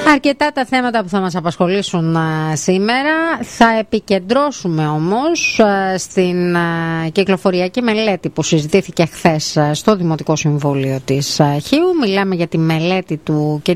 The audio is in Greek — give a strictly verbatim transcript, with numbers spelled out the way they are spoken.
Αρκετά τα θέματα που θα μας απασχολήσουν α, σήμερα. Θα επικεντρώσουμε όμως α, στην α, κυκλοφοριακή μελέτη που συζητήθηκε χθες α, στο Δημοτικό Συμβούλιο της α, Χίου. Μιλάμε για τη μελέτη του κ.